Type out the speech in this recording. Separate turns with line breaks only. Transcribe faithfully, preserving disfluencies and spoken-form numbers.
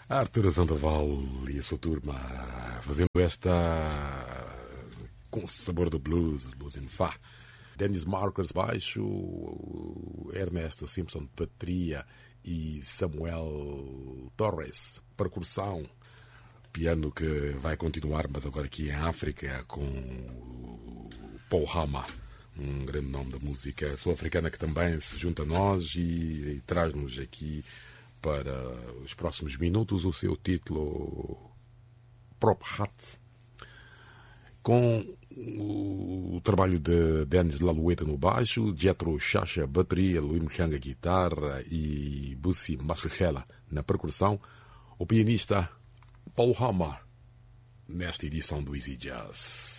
Arturo Sandoval e a sua turma fazendo esta com sabor do blues, blues em Fá. Dennis Markers baixo, Ernesto Simpson bateria e Samuel Torres percussão. Piano que vai continuar, mas agora aqui em África com Paul Hama, um grande nome da música sul-africana que também se junta a nós e, e traz-nos aqui para os próximos minutos o seu título Prop Hat, com o trabalho de Dennis Lalueta no baixo, Jethro Chacha bateria, Louis Mchanga guitarra e Bussi Machela na percussão, o pianista Paul Hama nesta edição do Easy Jazz.